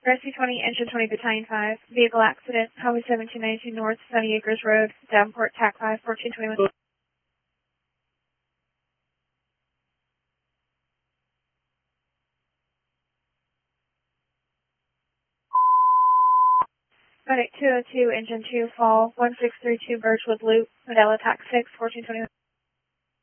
Rescue 20, Engine 20, Battalion 5. Vehicle accident, Highway 1792 North, Sunny Acres Road, Davenport, TAC 5, 1421. Medic 202, Engine 2, Fall, 1632 Birchwood Loop, Medela TAC 6, 1421.